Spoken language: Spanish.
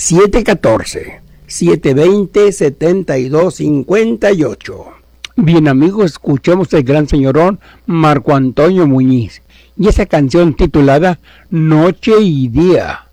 714-720-7258. Bien, amigos, escuchemos el gran señorón Marco Antonio Muñiz y esa canción titulada Noche y Día.